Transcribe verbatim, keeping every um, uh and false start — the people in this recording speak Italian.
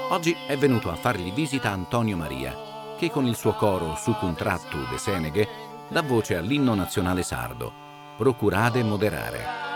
Oggi è venuto a fargli visita Antonio Maria, che con il suo coro Su Contrattu de Seneghe dà voce all'inno nazionale sardo, Procurade moderare.